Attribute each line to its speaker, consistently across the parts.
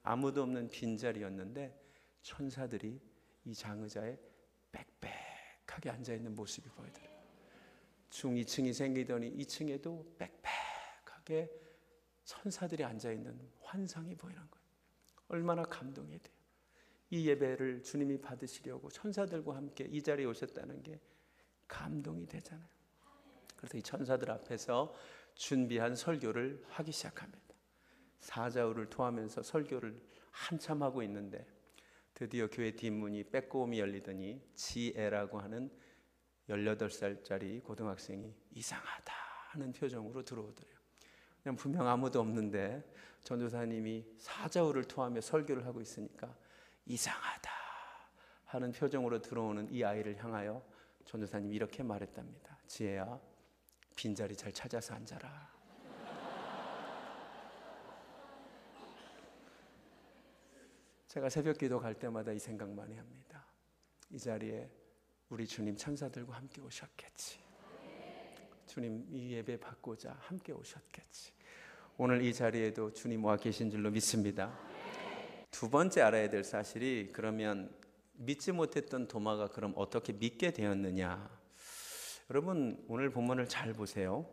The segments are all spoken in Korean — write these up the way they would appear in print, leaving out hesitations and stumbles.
Speaker 1: 아무도 없는 빈자리였는데 천사들이 이 장의자에 빽빽하게 앉아있는 모습이 보이더래요. 중 2층이 생기더니 2층에도 빽빽하게 천사들이 앉아있는 환상이 보이는 거예요. 얼마나 감동이 돼요. 이 예배를 주님이 받으시려고 천사들과 함께 이 자리에 오셨다는 게 감동이 되잖아요. 그래서 이 천사들 앞에서 준비한 설교를 하기 시작합니다. 사자우를 토하면서 설교를 한참 하고 있는데 드디어 교회 뒷문이 빼꼼히 열리더니 지혜라고 하는 18살짜리 고등학생이 이상하다 하는 표정으로 들어오더래요. 그냥 분명 아무도 없는데 전도사님이 사자우를 토하며 설교를 하고 있으니까 이상하다 하는 표정으로 들어오는 이 아이를 향하여 전도사님이 이렇게 말했답니다. 지혜야, 빈자리 잘 찾아서 앉아라. 제가 새벽 기도 갈 때마다 이 생각 많이 합니다. 이 자리에 우리 주님 천사들과 함께 오셨겠지. 주님 이 예배 받고자 함께 오셨겠지. 오늘 이 자리에도 주님 와 계신 줄로 믿습니다. 두 번째 알아야 될 사실이, 그러면 믿지 못했던 도마가 그럼 어떻게 믿게 되었느냐. 여러분 오늘 본문을 잘 보세요.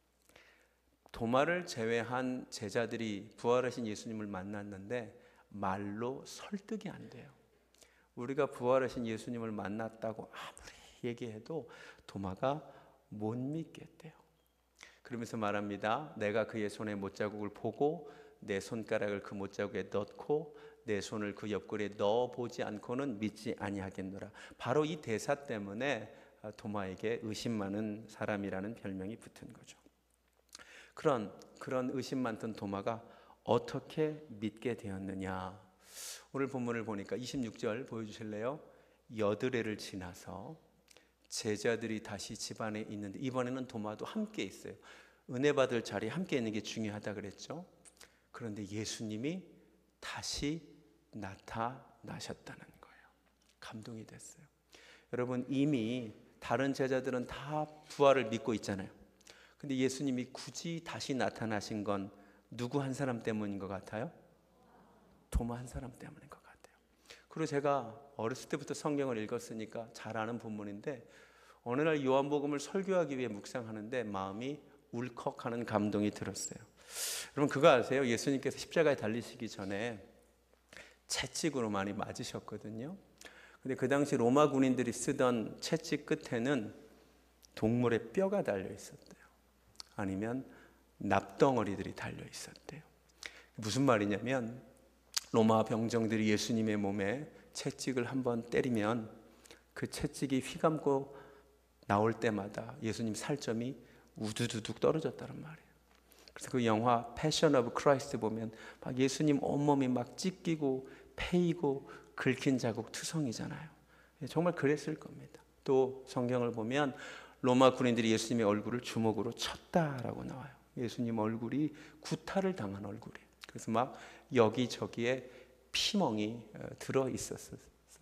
Speaker 1: 도마를 제외한 제자들이 부활하신 예수님을 만났는데 말로 설득이 안 돼요. 우리가 부활하신 예수님을 만났다고 아무리 얘기해도 도마가 못 믿겠대요. 그러면서 말합니다. 내가 그의 손에 못자국을 보고 내 손가락을 그 못자국에 넣고 내 손을 그 옆구리에 넣어보지 않고는 믿지 아니하겠노라. 바로 이 대사 때문에 도마에게 의심 많은 사람이라는 별명이 붙은 거죠. 그런 의심 많던 도마가 어떻게 믿게 되었느냐. 오늘 본문을 보니까 26절 보여주실래요? 여드레를 지나서 제자들이 다시 집안에 있는데 이번에는 도마도 함께 있어요. 은혜 받을 자리에 함께 있는 게 중요하다 그랬죠. 그런데 예수님이 다시 나타나셨다는 거예요. 감동이 됐어요. 여러분 이미 다른 제자들은 다 부활을 믿고 있잖아요. 근데 예수님이 굳이 다시 나타나신 건 누구 한 사람 때문인 것 같아요? 도마 한 사람 때문인 것 같아요. 그리고 제가 어렸을 때부터 성경을 읽었으니까 잘 아는 본문인데 어느 날 요한복음을 설교하기 위해 묵상하는데 마음이 울컥하는 감동이 들었어요. 여러분 그거 아세요? 예수님께서 십자가에 달리시기 전에 채찍으로 많이 맞으셨거든요. 근데 그 당시 로마 군인들이 쓰던 채찍 끝에는 동물의 뼈가 달려 있었대요. 아니면 납덩어리들이 달려 있었대요. 무슨 말이냐면 로마 병정들이 예수님의 몸에 채찍을 한번 때리면 그 채찍이 휘감고 나올 때마다 예수님 살점이 우두두둑 떨어졌다는 말이에요. 그래서 그 영화 패션 오브 크라이스트 보면 막 예수님 온몸이 막 찢기고 패이고 긁힌 자국 투성이잖아요. 정말 그랬을 겁니다. 또 성경을 보면 로마 군인들이 예수님의 얼굴을 주먹으로 쳤다라고 나와요. 예수님 얼굴이 구타를 당한 얼굴이에요. 그래서 막 여기저기에 피멍이 들어 있었어요.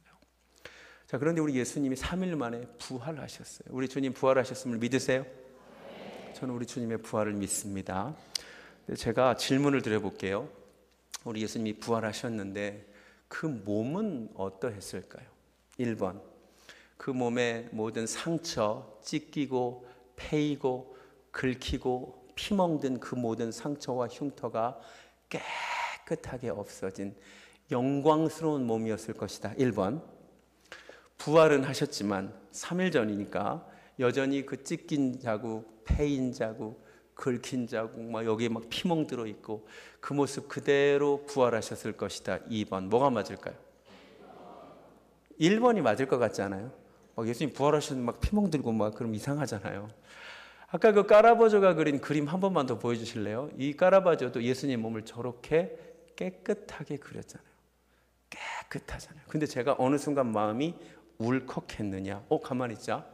Speaker 1: 자, 그런데 우리 예수님이 3일 만에 부활하셨어요. 우리 주님 부활하셨음을 믿으세요? 저는 우리 주님의 부활을 믿습니다. 제가 질문을 드려볼게요. 우리 예수님이 부활하셨는데 그 몸은 어떠했을까요? 1번, 그 몸의 모든 상처, 찢기고 패이고 긁히고 피멍든 그 모든 상처와 흉터가 깨끗하게 없어진 영광스러운 몸이었을 것이다. 1번. 부활은 하셨지만 3일 전이니까 여전히 그 찢긴 자국, 패인 자국, 긁힌 자국, 막 여기에 막 피멍 들어 있고 그 모습 그대로 부활하셨을 것이다. 2번. 뭐가 맞을까요? 1번이 맞을 것 같지 않아요? 예수님 부활하셨는데 막 피멍 들고 막 그럼 이상하잖아요. 아까 그 까라바조가 그린 그림 한 번만 더 보여주실래요? 이 까라바조도 예수님 몸을 저렇게 깨끗하게 그렸잖아요. 깨끗하잖아요. 근데 제가 어느 순간 마음이 울컥했느냐? 가만히 있자.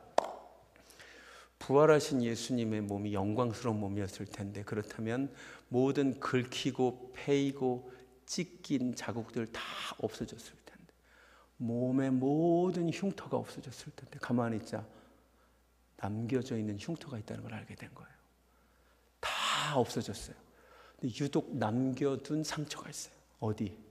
Speaker 1: 부활하신 예수님의 몸이 영광스러운 몸이었을 텐데 그렇다면 모든 긁히고 패이고 찢긴 자국들 다 없어졌을 텐데 몸의 모든 흉터가 없어졌을 텐데 가만히 있자. 남겨져 있는 흉터가 있다는 걸 알게 된 거예요. 다 없어졌어요. 근데 유독 남겨둔 상처가 있어요. 어디?